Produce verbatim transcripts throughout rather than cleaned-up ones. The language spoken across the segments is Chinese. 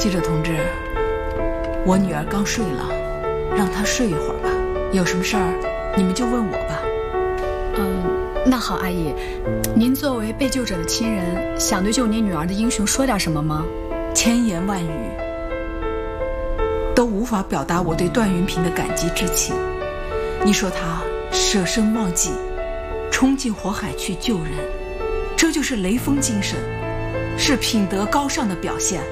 记者同志，我女儿刚睡了，让她睡一会儿吧。有什么事儿，你们就问我吧。 嗯，那好，阿姨，您作为被救者的亲人，想对救您女儿的英雄说点什么吗？ 千言万语都无法表达我对段云平的感激之情。你说他舍生忘己，冲进火海去救人，这就是雷锋精神，是品德高尚的表现。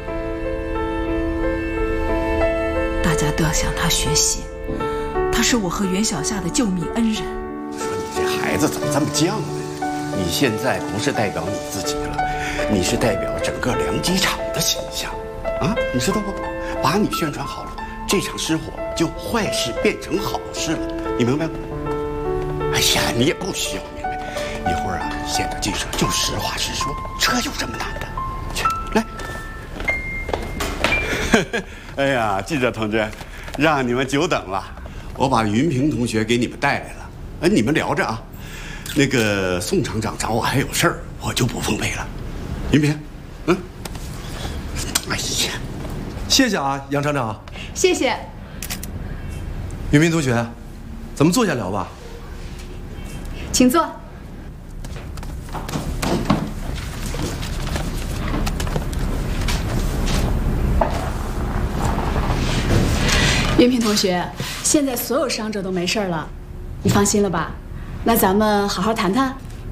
大家都要向他学习，他是我和袁小夏的救命恩人。 说你这孩子怎么这么犟呢？你现在不是代表你自己了，你是代表整个良机场的形象啊，你知道不？把你宣传好了，这场失火就坏事变成好事了，你明白吗？哎呀，你也不需要明白，一会儿啊，现场记者就实话实说，这有什么难的？去，来。哎呀，记者同志，让你们久等了，我把云平同学给你们带来了，哎，你们聊着啊。那个宋厂长找我还有事儿，我就不奉陪了。云平，嗯，哎呀， 谢谢啊，杨厂长。 谢谢。 云平同学，咱们坐下聊吧。 请坐。云平同学，现在所有伤者都没事了，你放心了吧？那咱们好好谈谈。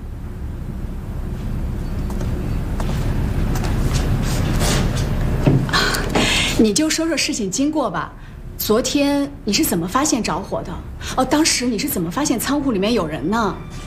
你就说说事情经过吧。昨天你是怎么发现着火的？哦，当时你是怎么发现仓库里面有人呢？